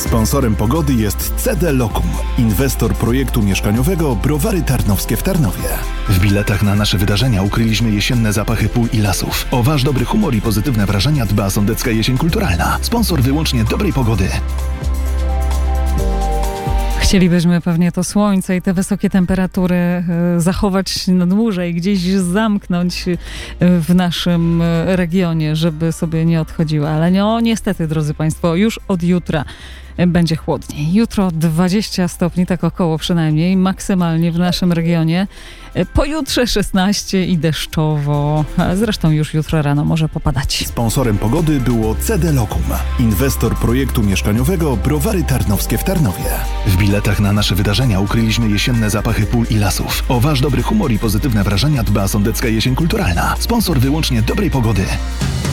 Sponsorem pogody jest CD Locum, inwestor projektu mieszkaniowego Browary Tarnowskie w Tarnowie. W biletach na nasze wydarzenia ukryliśmy jesienne zapachy pól i lasów. O wasz dobry humor i pozytywne wrażenia dba Sądecka Jesień Kulturalna. Sponsor wyłącznie dobrej pogody. Chcielibyśmy pewnie to słońce i te wysokie temperatury zachować na dłużej, gdzieś zamknąć w naszym regionie, żeby sobie nie odchodziły. Ale no, niestety, drodzy Państwo, już od jutra będzie chłodniej. Jutro 20 stopni, tak około przynajmniej, maksymalnie w naszym regionie. Pojutrze 16 i deszczowo. Zresztą już jutro rano może popadać. Sponsorem pogody było CD Locum, inwestor projektu mieszkaniowego Browary Tarnowskie w Tarnowie. W biletach na nasze wydarzenia ukryliśmy jesienne zapachy pól i lasów. O wasz dobry humor i pozytywne wrażenia dba Sądecka Jesień Kulturalna. Sponsor wyłącznie dobrej pogody.